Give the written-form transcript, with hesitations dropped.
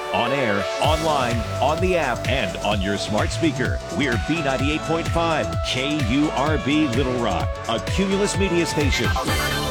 On air, online, on the app, and on your smart speaker. We're B98.5 KURB Little Rock, a Cumulus media station.